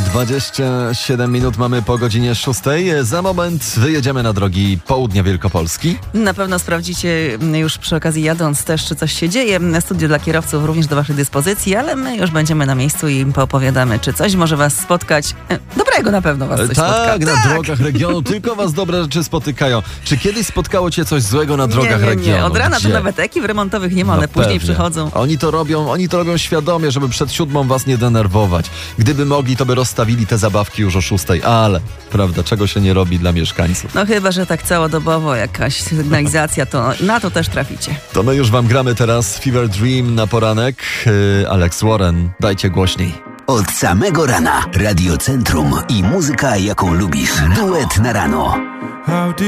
27 minut mamy po godzinie 6. Za moment wyjedziemy na drogi południa Wielkopolski. Na pewno sprawdzicie już przy okazji jadąc też, czy coś się dzieje. Studio dla kierowców również do waszej dyspozycji, ale my już będziemy na miejscu i im poopowiadamy, czy coś może was spotkać. Dobrego na pewno was coś spotka. Tak, na drogach regionu tylko was dobre rzeczy spotykają. Czy kiedyś spotkało cię coś złego na drogach regionu? Nie. Od rana Gdzie? to nawet ekip remontowych nie ma, one później pewnie przychodzą. Oni to robią świadomie, żeby przed 7 was nie denerwować. Gdyby mogli, to by rozstawili te zabawki już o 6, ale prawda, czego się nie robi dla mieszkańców. No chyba, że tak całodobowo jakaś sygnalizacja, to na to też traficie. To my już wam gramy teraz Fever Dream na poranek. Alex Warren, dajcie głośniej. Od samego rana Radio Centrum i muzyka, jaką lubisz. Duet na rano.